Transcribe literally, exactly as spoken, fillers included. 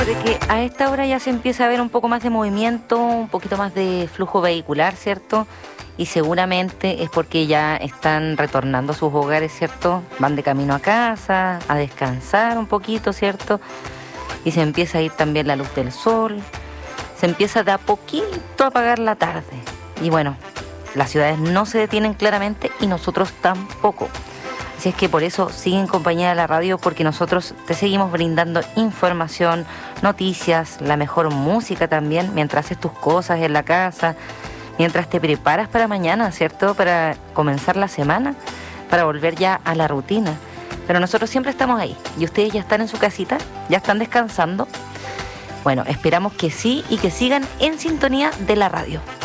de que a esta hora ya se empieza a ver un poco más de movimiento, un poquito más de flujo vehicular, ¿cierto? Y seguramente es porque ya están retornando a sus hogares, ¿cierto? Van de camino a casa, a descansar un poquito, ¿cierto? Y se empieza a ir también la luz del sol, se empieza de a poquito a apagar la tarde. Y bueno, las ciudades no se detienen claramente y nosotros tampoco. Así es que por eso sigue en compañía de la radio, porque nosotros te seguimos brindando información, noticias, la mejor música también, mientras haces tus cosas en la casa, mientras te preparas para mañana, ¿cierto? Para comenzar la semana, para volver ya a la rutina. Pero nosotros siempre estamos ahí. ¿Y ustedes ya están en su casita? ¿Ya están descansando? Bueno, esperamos que sí y que sigan en sintonía de la radio.